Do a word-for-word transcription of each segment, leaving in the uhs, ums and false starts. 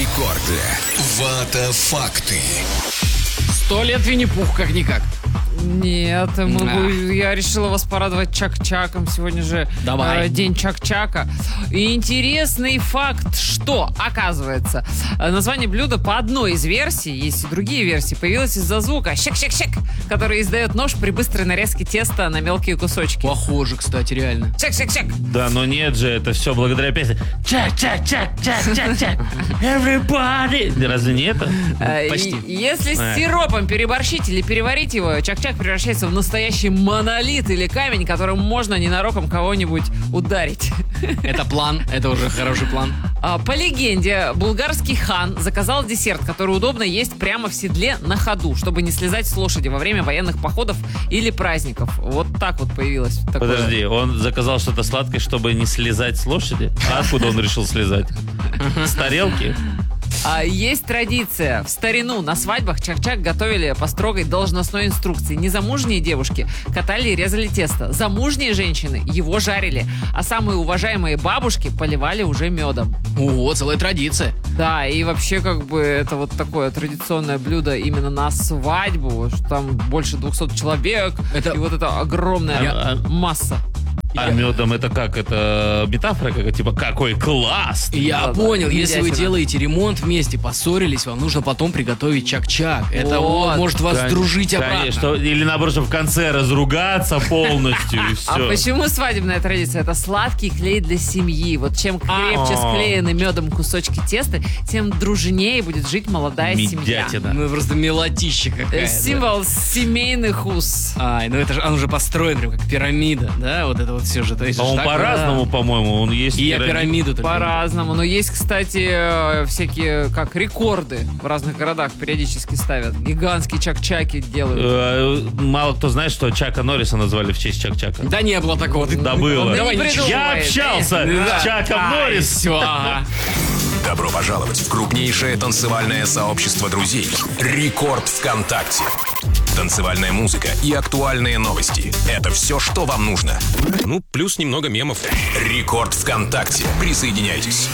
Рекорды. Вата факты. Сто лет Винни-Пух, как-никак. Нет, мы, Да. я решила вас порадовать Чак-Чаком. Сегодня же Давай. э, день Чак-Чака. И интересный факт, что, оказывается, э, название блюда по одной из версий, есть и другие версии, появилось из-за звука «щак-щак-щак», который издает нож при быстрой нарезке теста на мелкие кусочки. Похоже, кстати, реально. «Щак-щак-щак». Да, но нет же, это все благодаря песне. Чак-чак-чак-чак-чак-чак. Everybody. Разве не это? Э, Почти. и если с А. сиропом переборщить или переварить его, чак-чак превращается в настоящий монолит или камень, которым можно ненароком кого-нибудь ударить. Это план, это уже хороший план. А, По легенде, булгарский хан заказал десерт, который удобно есть прямо в седле на ходу, чтобы не слезать с лошади во время военных походов или праздников. Вот так вот появилось такое. Подожди, он заказал что-то сладкое, чтобы не слезать с лошади? А откуда он решил слезать? С тарелки? А, есть традиция. В старину на свадьбах чак-чак готовили по строгой должностной инструкции. Незамужние девушки катали и резали тесто. Замужние женщины его жарили. А самые уважаемые бабушки поливали уже медом. О, целая традиция. Да, и вообще как бы это вот такое традиционное блюдо именно на свадьбу, что там больше двухсот человек, Это- и вот это огромная Я- масса. А медом это как? Это метафора какая? Типа, какой класс! Я Да-да, понял, если вы медятина. делаете ремонт вместе, поссорились, вам нужно потом приготовить чак-чак. Это Вот. вот может вас Кон- дружить обратно. Конечно. Или наоборот, чтобы в конце разругаться полностью и все. А почему свадебная традиция? Это сладкий клей для семьи. Вот чем крепче А. склеены медом кусочки теста, тем дружнее будет жить молодая семья. Медятина. Ну просто мелотища Э, какая-то. Символ семейных уз. Ай, ну это же, он уже построен прям как пирамида, да? Вот это вот все же. То есть По-моему, так, по-разному, по-моему, он есть. И я пирамид- пирамиду только. По-разному. Но есть, кстати, э, всякие как рекорды в разных городах периодически ставят. Гигантские чак-чаки делают. Э, Мало кто знает, что Чака Норриса назвали в честь Чак-Чака. Да не было такого. Ты- Да было. Он Давай не не чушь. придумывает. Я общался Да. с Чаком Ай, Норрис. всё, ага. Добро пожаловать в крупнейшее танцевальное сообщество друзей. Рекорд ВКонтакте. Танцевальная музыка и актуальные новости. Это все, что вам нужно. Ну, плюс немного мемов. Рекорд ВКонтакте. Присоединяйтесь.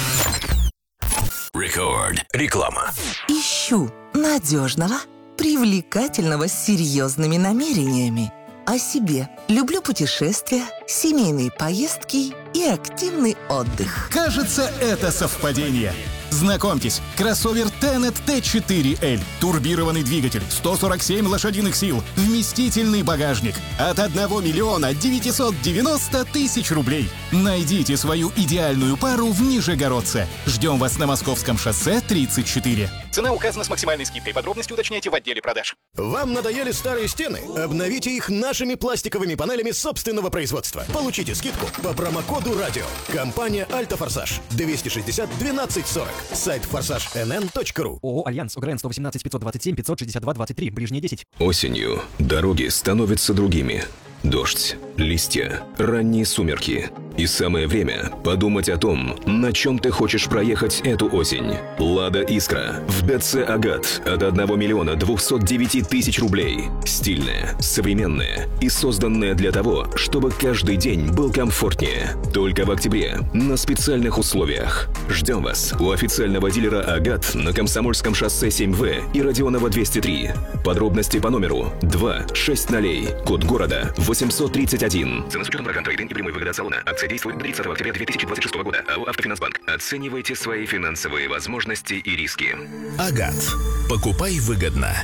Рекорд. Реклама. Ищу надежного, привлекательного с серьезными намерениями. О себе. Люблю путешествия, семейные поездки и активный отдых. Кажется, это совпадение. Знакомьтесь, кроссовер Tenet Т четыре Л. Турбированный двигатель, сто сорок семь лошадиных сил, вместительный багажник. От одного миллиона девятьсот девяносто тысяч рублей. Найдите свою идеальную пару в Нижегородце. Ждем вас на Московском шоссе тридцать четыре. Цена указана с максимальной скидкой. Подробности уточняйте в отделе продаж. Вам надоели старые стены? Обновите их нашими пластиковыми панелями собственного производства. Получите скидку по промокоду «Радио». Компания «Альтофорсаж». двести шестьдесят двенадцать сорок. Сайт форсаж эн эн точка ру. ООО «Альянс», ОГРН сто восемнадцать пятьсот двадцать семь пятьсот шестьдесят два двадцать три, ближние десять. Осенью дороги становятся другими. Дождь, листья, ранние сумерки. И самое время подумать о том, на чем ты хочешь проехать эту осень. «Лада Искра» в ДЦ «Агат» от одного миллиона двухсот девяти тысяч рублей. Стильная, современная и созданная для того, чтобы каждый день был комфортнее. Только в октябре на специальных условиях. Ждем вас у официального дилера «Агат» на Комсомольском шоссе семь В и Родионова двести три. Подробности по номеру два шесть ноль, код города восемьсот тридцать один. Цена с учетом программ трейд-ин и прямой выгоды от салона. Акция действует до тридцатого октября две тысячи двадцать шестого года. АО «Автофинансбанк». Оценивайте свои финансовые возможности и риски. Агат. Покупай выгодно.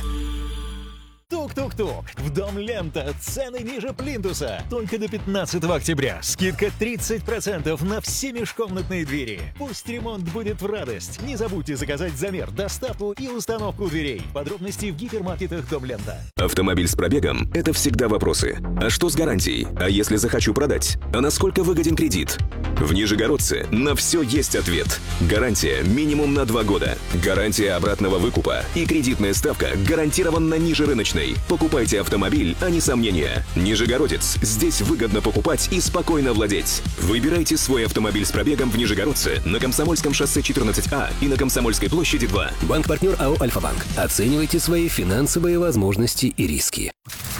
Тук-тук-тук. В Дом Лента цены ниже плинтуса. Только до пятнадцатого октября. Скидка тридцать процентов на все межкомнатные двери. Пусть ремонт будет в радость. Не забудьте заказать замер, доставку и установку дверей. Подробности в гипермаркетах Дом Лента. Автомобиль с пробегом – это всегда вопросы. А что с гарантией? А если захочу продать? А насколько выгоден кредит? В Нижегородце на все есть ответ. Гарантия минимум на два года. Гарантия обратного выкупа и кредитная ставка гарантированно ниже рыночной. Покупайте автомобиль, а не сомнения. Нижегородец. Здесь выгодно покупать и спокойно владеть. Выбирайте свой автомобиль с пробегом в Нижегородце на Комсомольском шоссе четырнадцать А и на Комсомольской площади два. Банк-партнер АО «Альфа-банк». Оценивайте свои финансовые возможности и риски.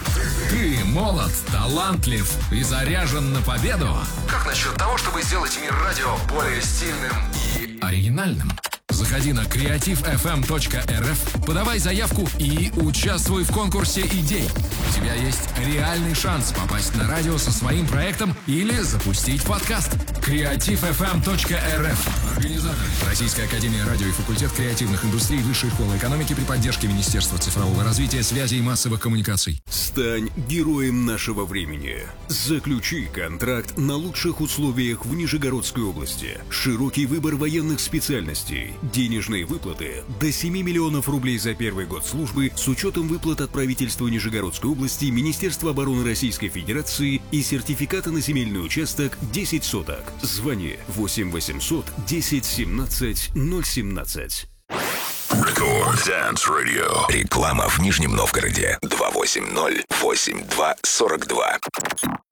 Ты молод, талантлив и заряжен на победу? Как насчет того, чтобы сделать мир радио более стильным и Оригинальным. Заходи на креатив эф эм точка эр эф, подавай заявку и участвуй в конкурсе идей. У тебя есть реальный шанс попасть на радио со своим проектом или запустить подкаст. креатив эф эм точка эр эф. Организатор Российская академия радио и факультет креативных индустрий Высшей школы экономики при поддержке Министерства цифрового развития, связи и массовых коммуникаций. Стань героем нашего времени. Заключи контракт на лучших условиях в Нижегородской области. Широкий выбор военных специальностей. Денежные выплаты до семи миллионов рублей за первый год службы с учетом выплат от правительства Нижегородской области, Министерства обороны Российской Федерации и сертификата на земельный участок десять соток. Звони восемь восемьсот десять семнадцать ноль семнадцать. Рекорд Dance Radio. Реклама в Нижнем Новгороде. два восемь ноль восемь два сорок два.